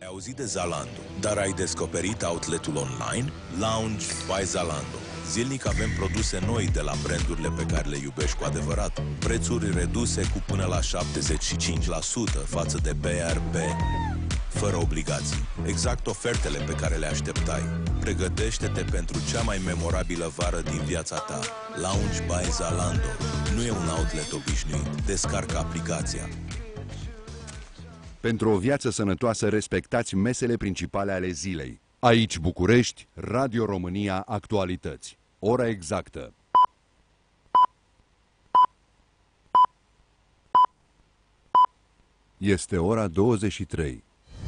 Ai auzit de Zalando, dar ai descoperit outletul online? Lounge by Zalando. Zilnic avem produse noi de la brandurile pe care le iubești cu adevărat. Prețuri reduse cu până la 75% față de BRP. Fără obligații. Exact ofertele pe care le așteptai. Pregătește-te pentru cea mai memorabilă vară din viața ta. Lounge by Zalando. Nu e un outlet obișnuit. Descarcă aplicația. Pentru o viață sănătoasă, respectați mesele principale ale zilei. Aici, București, Radio România Actualități. Ora exactă. Este ora 23.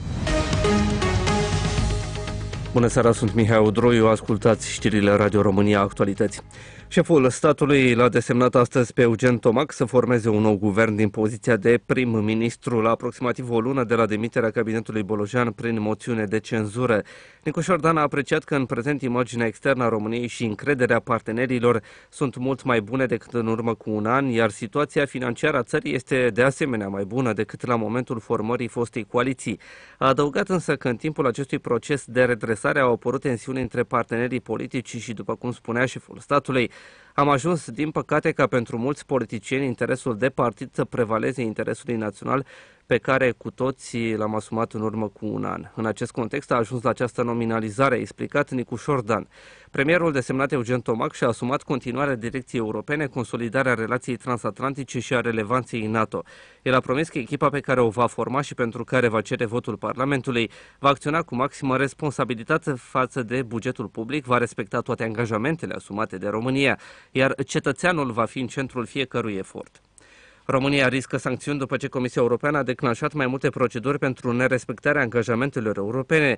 Bună seara, sunt Mihai Udroiu, ascultați știrile Radio România Actualități. Șeful statului l-a desemnat astăzi pe Eugen Tomac să formeze un nou guvern din poziția de prim-ministru la aproximativ o lună de la demiterea cabinetului Bolojan prin moțiune de cenzură. Nicu Șordan a apreciat că în prezent imaginea externă a României și încrederea partenerilor sunt mult mai bune decât în urmă cu un an, iar situația financiară a țării este de asemenea mai bună decât la momentul formării fostei coaliții. A adăugat însă că în timpul acestui proces de redresare au apărut tensiuni între partenerii politici și, după cum spunea șeful statului, am ajuns, din păcate, ca pentru mulți politicieni interesul de partid să prevaleze interesului național pe care cu toții l-am asumat în urmă cu un an. În acest context a ajuns la această nominalizare, a explicat Nicu Șordan. Premierul desemnat Eugen Tomac și-a asumat continuarea direcției europene, consolidarea relației transatlantice și a relevanței NATO. El a promis că echipa pe care o va forma și pentru care va cere votul Parlamentului va acționa cu maximă responsabilitate față de bugetul public, va respecta toate angajamentele asumate de România, iar cetățeanul va fi în centrul fiecărui efort. România riscă sancțiuni după ce Comisia Europeană a declanșat mai multe proceduri pentru nerespectarea angajamentelor europene.